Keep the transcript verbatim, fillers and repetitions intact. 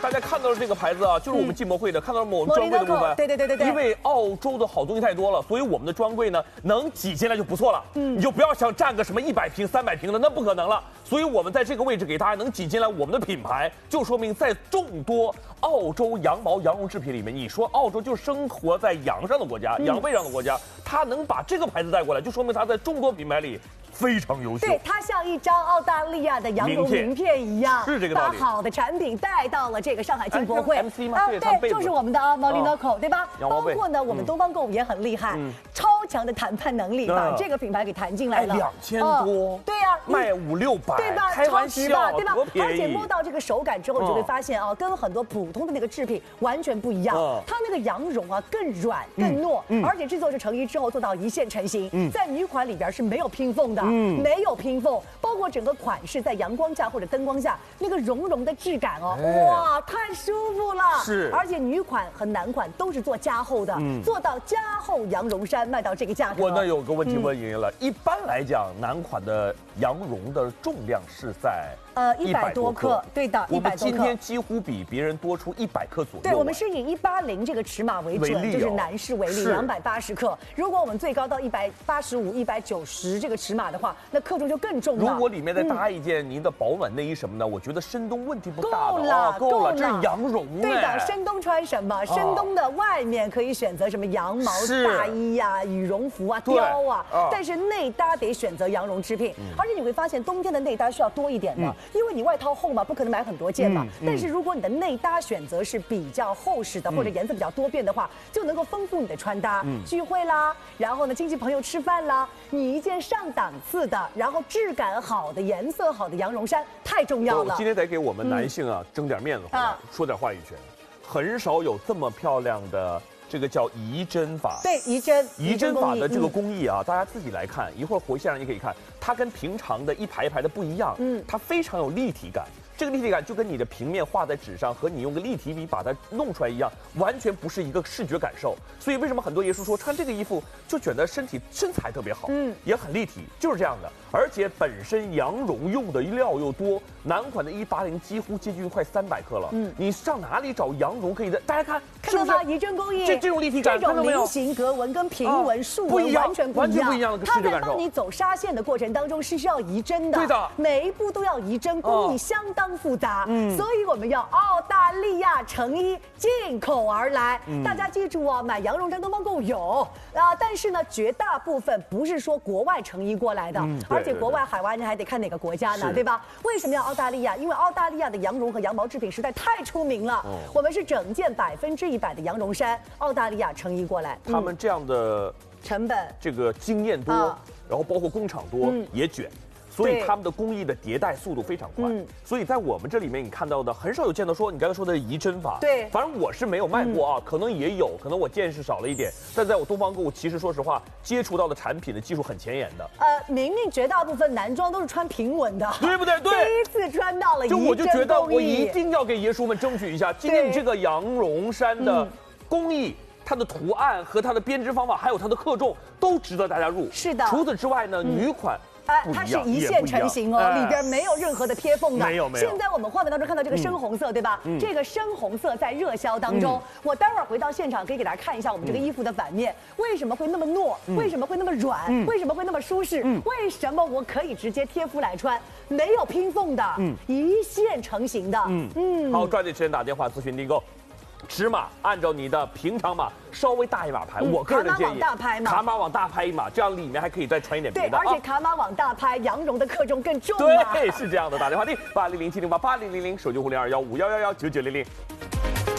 大家看到了这个牌子啊，就是我们进博会的，看到了我们专柜的部分。 对对对对对。 因为澳洲的好东西太多了，所以我们的专柜呢能挤进来就不错了。嗯，你就不要想占个什么一百平、三百平的，那不可能了。所以我们在这个位置给大家能挤进来我们的品牌，就说明在众多澳洲羊毛羊绒制品里面，你说澳洲就是生活在羊上的国家、羊背上的国家，它能把这个牌子带过来，就说明它在众多品牌里非常优秀。 对，它像一张澳大利亚的羊绒名片一样， 是这个道理。 把好的产品带到了这个上海进博会。 M C 吗？ 啊，对，就是我们的啊 Morinoco， 对吧？包括呢，我们东方购物也很厉害，超强的谈判能力，把这个品牌给谈进来了。 两千多， 对呀， 卖五六百， 对吧？ 开玩笑， 对吧？ 多便宜。 而且摸到这个手感之后，你就会发现啊，跟很多普通的那个制品完全不一样。它那个羊绒啊更软更糯，而且制作是成衣之后做到一线成型，在女款里边是没有拼缝的，没有拼缝，包括整个款式在阳光下或者灯光下那个绒绒的质感哦，哇，太舒服了。 是， 而且女款和男款都是做加厚的，做到加厚羊绒衫，卖到这个价格。 我呢有个问题问莹莹了，一般来讲，男款的羊绒的重量是在。 呃，一百多克，对的， 我们今天几乎比别人多出一百克左右。 对，我们是以一八零这个尺码为准，就是男士为例，两百八十克。如果我们最高到一百八十五、一百九十这个尺码的话，那克重就更重了。 如果里面再搭一件您的保暖内衣什么的，我觉得深冬问题不大。 够了， 够了，这是羊绒。 对的，深冬穿什么？深冬的外面可以选择什么羊毛大衣呀、羽绒服啊、貂啊，但是内搭得选择羊绒织品。而且你会发现，冬天的内搭需要多一点的。因为你外套厚嘛，不可能买很多件嘛。嗯嗯、但是如果你的内搭选择是比较厚实的，或者颜色比较多变的话，就能够丰富你的穿搭。嗯、聚会啦，然后呢，亲戚朋友吃饭啦，你一件上档次的，然后质感好的、颜色好的羊绒衫太重要了。 我今天得给我们男性啊、嗯、争点面子，啊，说点话语权。很少有这么漂亮的。这个叫移针法， 对，移针， 移针法的这个工艺啊，大家自己来看，一会儿回线上你可以看，它跟平常的一排一排的不一样，嗯，它非常有立体感。这个立体感就跟你的平面画在纸上和你用个立体笔把它弄出来一样，完全不是一个视觉感受。所以为什么很多爷叔说穿这个衣服就觉得身体身材特别好，嗯，也很立体，就是这样的。而且本身羊绒用的料又多，男款的一八零几乎接近快三百克了，嗯，你上哪里找羊绒可以的？大家看， 看到吗？移针工艺， 这这种立体感， 这种菱形格纹跟平纹、竖纹完全不一样， 完全不一样的视觉感受。 它在帮你走纱线的过程当中是需要移针的， 对的， 每一步都要移针，工艺相当复杂，嗯。所以我们要澳大利亚成衣进口而来，嗯、大家记住哦，买羊绒衫东方购物有啊，但是呢，绝大部分不是说国外成衣过来的，嗯、而且国外海外你还得看哪个国家呢，对吧？为什么要澳大利亚？因为澳大利亚的羊绒和羊毛制品实在太出名了，哦、我们是整件百分之一百的羊绒衫，澳大利亚成衣过来， 嗯、他们这样的成本， 这个经验多，啊、然后包括工厂多，嗯、也卷。所以他们的工艺的迭代速度非常快，嗯、所以在我们这里面你看到的很少有见到说你刚才说的移针法， 对， 反正我是没有卖过啊，嗯、可能也有，可能我见识少了一点，但在我东方购物，其实说实话，接触到的产品的技术很前沿的。 呃，明明绝大部分男装都是穿平纹的， 对不对？对， 第一次穿到了移针工艺， 就我就觉得我一定要给爷叔们争取一下，今天你这个羊绒衫的工艺。嗯它的图案和它的编织方法，还有它的克重，都值得大家入。 是的。 除此之外呢，嗯、女款。 哎，它是一线成型哦，里边没有任何的贴缝的。 没有没有。 现在我们画面当中看到这个深红色，对吧？嗯。这个深红色在热销当中，我待会儿回到现场可以给大家看一下我们这个衣服的反面，为什么会那么糯？为什么会那么软？为什么会那么舒适？为什么我可以直接贴肤来穿，没有拼缝的，一线成型的。嗯嗯。好，抓紧时间打电话咨询订购。尺码按照你的平常码稍微大一码拍，嗯、我个人的建议， 卡码往大拍嘛， 卡码往大拍一码，这样里面还可以再穿一点别的。 对，而且卡码往大拍，羊绒的克重更重。 对，是这样的。打电话零八零零七零八八零零零，手机互零二幺五幺幺幺九九零零。